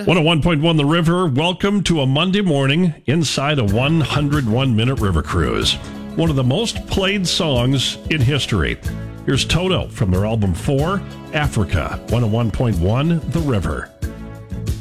101.1 The River. Welcome to a Monday morning inside a 101-minute river cruise. One of the most played songs in history. Here's Toto from their album 4, Africa. 101.1 The River.